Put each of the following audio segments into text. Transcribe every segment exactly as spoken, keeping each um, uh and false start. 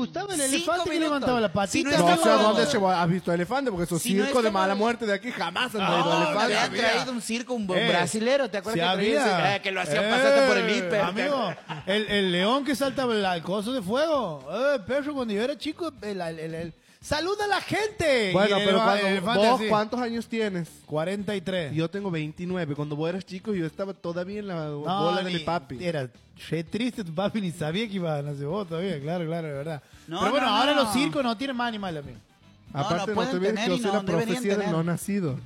gustaba el Cinco elefante que minutos. levantaba la Si patita? no No estamos- sé a dónde se va- has visto elefante, porque esos Si no circos de estamos- mala muerte de aquí jamás han traído No, le elefante. habían traído un circo, un Eh, brasilero, ¿te acuerdas si que traía había. ese- eh, que lo hacían Eh, pasar hasta por el hiper? Amigo, el, el león que saltaba el, el coso de fuego. Eh, perro, cuando yo era chico, el, el, el- el- ¡saluda a la gente! Bueno, Y el pero eleva- cuando, el elefante vos, así, ¿cuántos años tienes? cuarenta y tres. Yo tengo veintinueve. Cuando vos eras chico, yo estaba todavía en la No, bola de ni- mi papi. Era re triste, tu papi ni sabía que iba a nacer vos todavía, claro, claro, de verdad. No, Pero bueno, no, ahora no. los circos no tienen más animales, amigo. No, Aparte, no no, pueden te olvides tener que yo y soy no la deberían profecía del tener. no nacido.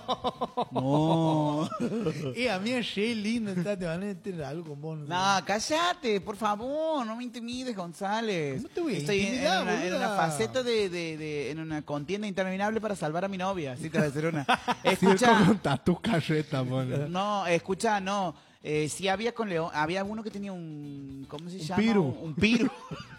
No. Y a mí es re lindo, está, te van a meter algo con vos. No, sé. No, cállate, por favor, no me intimides, González. ¿Cómo te voy a Estoy en- intimidar, en, una, en boluda? una faceta de, de, de- en una contienda interminable para salvar a mi novia. Sí, te voy a decir una. Circo Escucha, con tatu carreta, bueno. no, escucha, no. Eh, sí había con León, había uno que tenía un, ¿cómo se Un llama? piru. Un, un piru.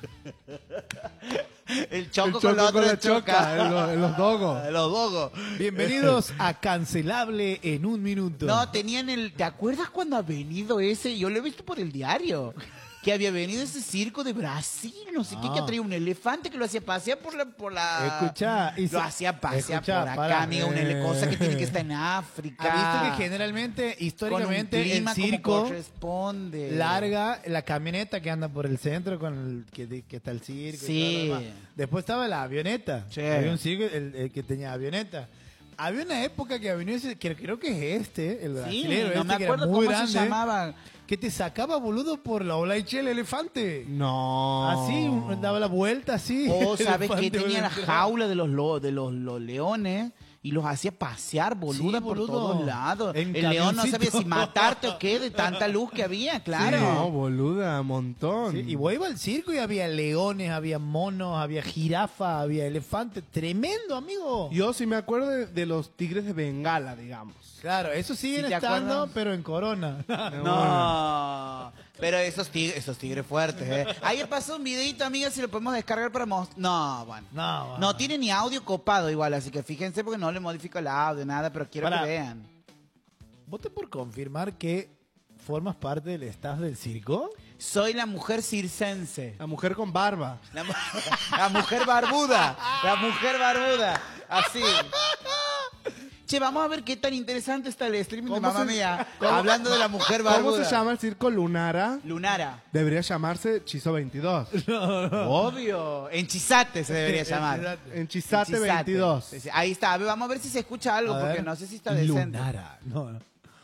El choco, El con choco la otra la choca, choca. en los, en los dogos. Los dogos. Bienvenidos a Cancelable en un minuto. No, tenían el... ¿Te acuerdas cuando ha venido ese? Yo lo he visto por el diario. Que había venido ese circo de Brasil, no sé qué, Ah. que traía un elefante que lo hacía pasear por la... Por la Escuchá, y lo se- hacía pasear escuchá, por acá, pará. amigo, una Eh. cosa que tiene que estar en África. ¿Has visto que generalmente, con un históricamente, el clima como circo corresponde. larga la camioneta que anda por el centro con el que, que está el circo? y Sí. todo lo demás? Después estaba la avioneta. Sí. Había un circo el, el que tenía avioneta. Había una época que había ese, que creo que es este, el Sí, brasilero, no este, me que era acuerdo muy cómo grande, se llamaba. que te sacaba, boludo, por la ola y el elefante. No. Así, un- daba la vuelta así. O el sabes que elefante tenía la volvió. jaula de los, lo- de los, los leones y los hacía pasear, boluda, Sí, por boludo. todos lados. En El león no sabía camioncito. si matarte o qué de tanta luz que había, claro. No, boluda, montón. Sí, y vos ibas al circo y había leones, había monos, había jirafa, había elefantes. Tremendo, amigo. Yo sí me acuerdo de, de los tigres de Bengala, digamos. Claro, eso siguen ¿Sí te estando, acuerdas? pero en Corona. No, pero esos tigres, esos tigres fuertes, ¿eh? Ayer pasó un videito, amiga, si lo podemos descargar para mostrar. No, bueno. No, bueno. No tiene ni audio copado igual, así que fíjense porque no le modifico el audio, nada, pero quiero Pará. que vean. ¿Voté por confirmar que formas parte del staff del circo? Soy la mujer circense. La mujer con barba. La, mu- la mujer barbuda. La mujer barbuda. Así. Che, vamos a ver qué tan interesante está el streaming de ¿Cómo mamá se- mía. cómo- Hablando de la mujer barbuda. ¿Cómo se llama el circo Lunara? Lunara. Debería llamarse Chizo veintidós. Obvio. En Chisate se debería llamar. En Chisate En veintidós. Sí, sí. Ahí está. A ver, vamos a ver si se escucha algo, A porque ver. no sé si está decente. Lunara. No, no.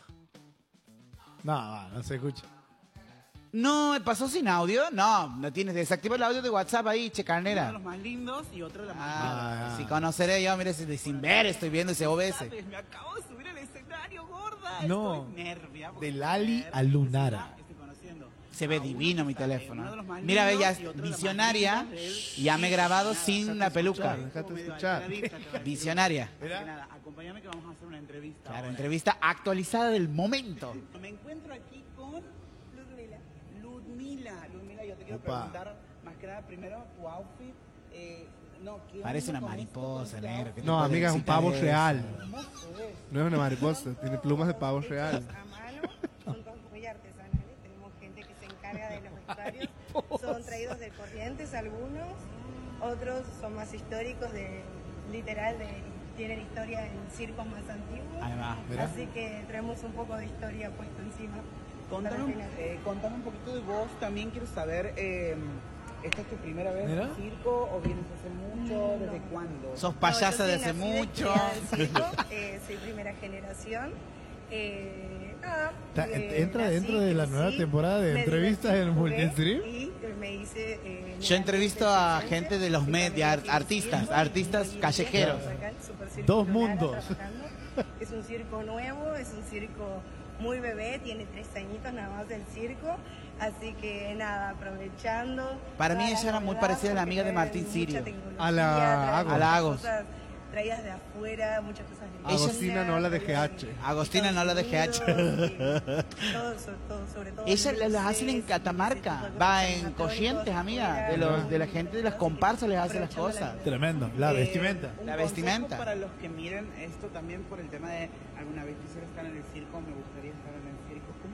No, no se escucha. No, ¿me pasó sin audio? No, no tienes. Desactiva el audio de WhatsApp ahí, che Uno de carnera. los más lindos y otro de los más Ah, Ah. si conoceré yo, mire, si- sin ver estoy viendo ese O B S. lindos. Me acabo de subir al escenario, gorda. No. Estoy nervia. porque De Lali estoy a Lunara. Estoy conociendo. Se ve a uno divino que mi está, eh, uno de teléfono. los más Mira, ve, ya lindos y otro de los más visionaria. lindos de él. Ya me he grabado Nada, sin déjate la peluca. escuchar, Déjate medio escuchar. alteradita, te voy a decir. Visionaria. Así que nada, acompáñame que vamos a hacer una entrevista. Claro, ahora. entrevista actualizada del momento. Me encuentro aquí con Ludmila. Ludmila, Ludmila, yo te quiero Opa. preguntar más que nada primero tu outfit. Eh, no, ¿qué Parece onda una con esto, mariposa, con tu negro. ¿qué outfit? te No, puede amiga, es un excitar pavo eso? real. Hermoso es. No es una mariposa, tiene plumas de pavo Hechos real. a mano, son todos muy artesanales. Tenemos gente que se encarga de los vestuarios. Son traídos de Corrientes algunos, otros son más históricos, de literal, de, tienen historia en circos más antiguos. Ahí va. Mira. Así que traemos un poco de historia puesto encima. Contame, para un- afinar. eh, contame un poquito de vos, también quiero saber, eh, ¿esta es tu primera vez Mira. en circo o vienes hace mucho? ¿Desde cuándo? Sos No, payasa yo de soy hace nacida y mucho. criada en circo, eh, soy primera generación. Eh, nada, Ta- eh, entra nací, dentro de la crecí, nueva temporada de me entrevistas divertí, en jugué Multistream. y me hice, eh, Yo entrevisto a circense, gente de los y medios, también ar- aquí artistas, circo, artistas y callejeros. acá el Super Circo Dos Lunara mundos. trabajando. Es un circo nuevo, es un circo muy bebé, tiene tres añitos nada más del circo, así que nada, aprovechando. Para mí toda ella la era muy novedad, parecida a la porque amiga de traen Martín mucha Sirio. tecnología, A la traen Agos. muchas A la Agos. cosas traídas de afuera, muchas cosas de Agostina, no la de traídas G H. Agostina, no la de G H. Unidos, y todo, sobre todo, sobre todo Ella luces, las hacen en y Catamarca, ese tipo de va cosas, en animatrónicos Corrientes, amiga, afuera, de los muy de la gente de las comparsas les hace las aprovechando la cosas. Tremendo. La Eh, vestimenta. un La consejo vestimenta. para los que miren esto también por el tema de alguna vez quisiera estar en el circo, me gustaría estar en el circo. ¿Cómo, cómo se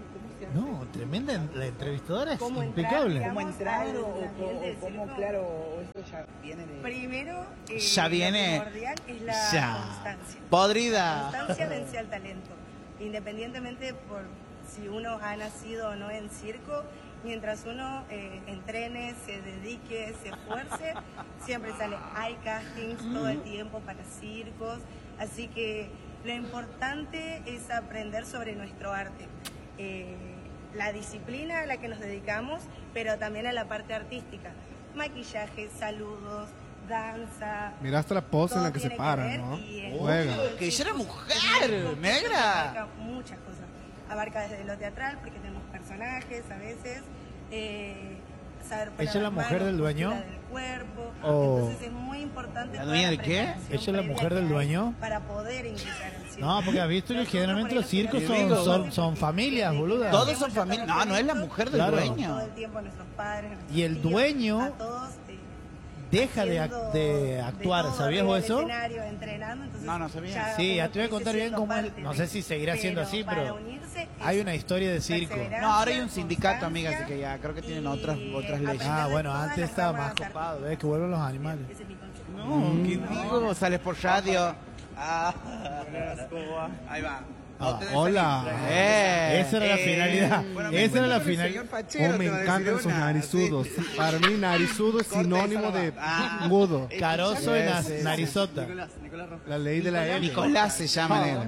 No, tremenda. La entrevistadora es ¿Cómo entrar, impecable. digamos, ¿Cómo entrar al o, o- ambiente del o cómo, circo? claro, esto ya viene de... Primero, eh, Ya viene. lo primordial es la Ya. constancia. Podrida. La constancia vence al talento. Independientemente por si uno ha nacido o no en circo, mientras uno eh, entrene, se dedique, se esfuerce, siempre sale. Hay castings todo el tiempo para circos, así que lo importante es aprender sobre nuestro arte. Eh, la disciplina a la que nos dedicamos, pero también a la parte artística. Maquillaje, saludos, danza. Mira hasta la pose en todo la que se tiene para, ver ¿no? y en- Juega. Que ella era mujer, Abarca negra. muchas cosas. Abarca desde lo teatral, porque tenemos personajes a veces. Eh, saber ¿Ella es la las mujer manos, del dueño? postura del cuerpo. Oh. Entonces es muy importante. ¿La toda dueña de qué? preparación ¿Ella es la previa mujer que del hay dueño? Para poder ingresar al circo. No, porque has visto que Nosotros generalmente por ahí los circos nos son, quedamos son, porque son familias, boluda. Todos son familia. No, no es la mujer del Claro. dueño. Todo el tiempo a nuestros padres, a nuestros Y el tíos, dueño a todos, eh, Deja de, ac- haciendo de actuar, todo ¿sabías arriba vos del eso? escenario, entrenando, entonces No, no sabía. ya Sí, ya uno te voy a contar crece bien siendo cómo es- parte no de- sé si seguirá siendo así, para pero unirse hay es una historia de circo. perseverancia, No, ahora hay un sindicato, amiga, así constancia que ya creo que tienen y otras otras leyes. aprender Ah, de bueno, todas antes las estaba más ramas copado, artísticas. ves que vuelven los animales. Ese es mi consejo. No, ¿qué digo? Sales por radio. Ah, ahí va. Ah, hola. Eh, Esa era la eh. finalidad. Bueno, me Esa era la encuentro con el final. señor Fachero, Oh, me te va a decir encantan sus una. narizudos. Sí. Para mí, narizudo es Corta sinónimo esa de nomás. Ah. mudo. Carozo y Yes. nas- narizota. La ley de la L. Nicolás se llama él.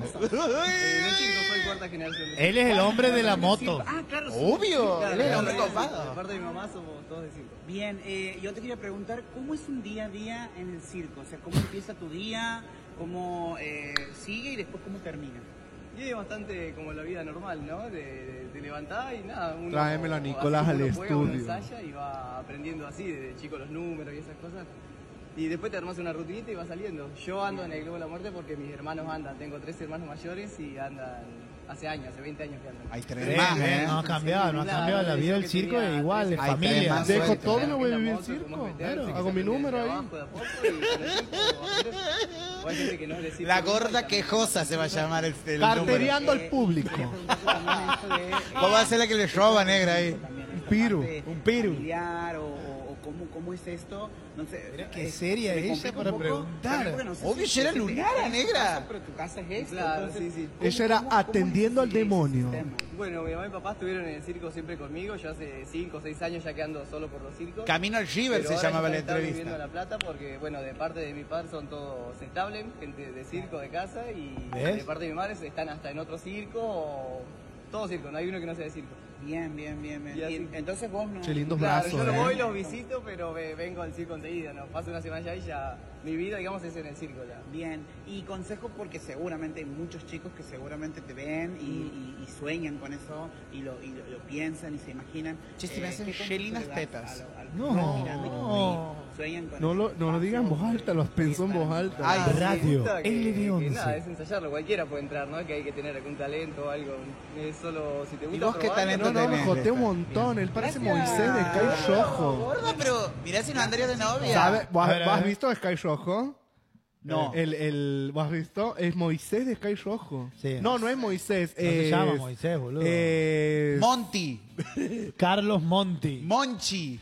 Él es el hombre de la moto. Ah, claro. Obvio. Él es el hombre copado. Aparte de mi mamá somos todos de circo. Bien, eh, yo te quería preguntar, ¿cómo es un día a día en el circo? O sea, ¿cómo empieza tu día? ¿Cómo eh, sigue y después cómo termina? Y es bastante como la vida normal, ¿no? De, de, de levantar y nada. Uno, Tráemelo a así Nicolás como al uno juega, uno estudio. ensaya y va aprendiendo así, desde chico los números y esas cosas. Y después te armas una rutinita y va saliendo. Yo ando en el Globo de la Muerte porque mis hermanos andan. Tengo tres hermanos mayores y andan hace años, hace veinte años que andan. Hay tres más, Eh, ¿eh? No ha cambiado, no ha Claro, cambiado. La eso vida del que circo tenía es igual, trece es Hay familia. tres más. Dejo suerte, todo y ¿eh? me voy a vivir La el moto, cómo circo. meterse, Claro, que hago se mi aprende número de ahí. abajo de a poco y con el tiempo va a ver. O hay gente que no le sirve La nunca y gorda también- quejosa se va a llamar el, el Carteriando número. al público. También esto de, eh, ¿Cómo va a ser la que le roba, negra, ahí? también esta piru, parte un piru. familiar o, o- o cómo, cómo es esto. No sé. Mira qué eh, seria se me ella complica para un poco, preguntar. también porque no sé Obvio, si- ya era si te lunara, quedas en tu negra. casa, pero tu casa es esto. Claro, entonces, sí, sí. ¿cómo- Ella era cómo- cómo atendiendo es al ese demonio. sistema? Bueno, mi mamá y papá estuvieron en el circo siempre conmigo. Yo hace cinco o seis años ya que ando solo por los circos. Camino al River Pero se ahora llamaba ya la están viviendo en entrevista. La Plata porque, bueno, de parte de mi padre son todos estables, gente de circo de casa, y ¿Ves? de parte de mi madre están hasta en otro circo o todo circo, no hay uno que no sea de circo. Bien, bien, bien, bien. Y así. Y entonces vos no... Qué lindos Claro, brazos, yo no ¿eh? voy, los visito, pero ve- vengo al circo enseguida, ¿no? Paso una semana allá y ya mi vida, digamos, es en el circo ya. Bien, y consejo porque seguramente hay muchos chicos que seguramente te ven y, y- y sueñan con eso y lo, y lo, lo piensan y se imaginan. Che, se me hacen ¿qué consejo gelinas le das tetas. a lo- a los No, que están mirando y no. sueñan con No ese lo, no lo digan en voz alta, lo pensó en voz alta. Ay, Ah, sí, radio, gusta que- L de once. que nada, es ensayarlo, cualquiera puede entrar, ¿no? Que hay que tener algún talento o algo. Es solo si te gusta. vos qué probarlo, talento No, no, me tenés, jotea un Lesta. montón. Él parece Gracias. Moisés de Sky Rojo. Gorda, pero mirá si no andaría de novia. ¿Sabe? ¿Vos, A ver, a vos has ver. visto Sky Rojo? No. El, el, ¿Vos has visto? Es Moisés de Sky Rojo. Sí. No, no es Moisés. No se es- llama Moisés, boludo. es- Monty. Carlos Monti. Monchi.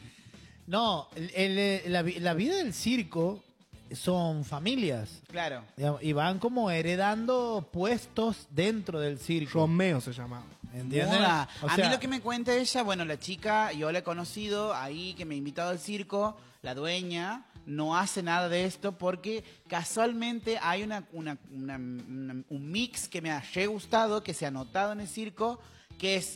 No, el- el- la, vi- la vida del circo son familias. Claro. Digamos, y van como heredando puestos dentro del circo. Romeo se llama. ¿Entiendes? Moda. O a sea, mí lo que me cuenta ella, bueno, la chica, yo la he conocido ahí, que me ha invitado al circo, la dueña, no hace nada de esto porque casualmente hay una, una- una- una- un mix que me ha re gustado, que se ha notado en el circo, que es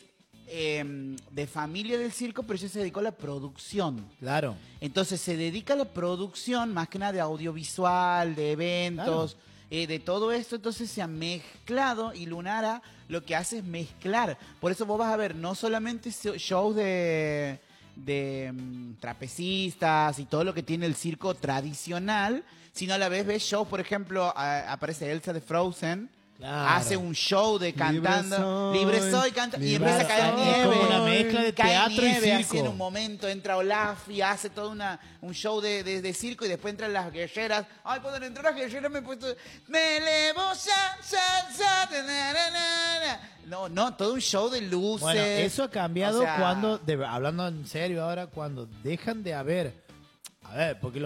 eh, de familia del circo, pero ella se dedicó a la producción. Claro. Entonces se dedica a la producción, más que nada de audiovisual, de eventos, eh, de todo esto. Entonces se ha mezclado y Lunara lo que hace es mezclar. Por eso vos vas a ver no solamente so- shows de, de mm, trapecistas y todo lo que tiene el circo tradicional, sino a la vez ves shows, por ejemplo, a- aparece Elsa de Frozen. Claro. hace un show de cantando, libre soy, soy, canta, y libre empieza a caer soy. nieve. Es como una mezcla de Cae teatro y nieve, así circo. en un momento entra Olaf y hace todo una, un show de, de, de circo y después entran las guerreras. Ay, cuando entró las guerreras me he puesto... Me elevo, sa, sa, sa, na, na, na, na. No, no, todo un show de luces. Bueno, eso ha cambiado O sea, cuando, de- hablando en serio ahora, cuando dejan de haber, a ver, porque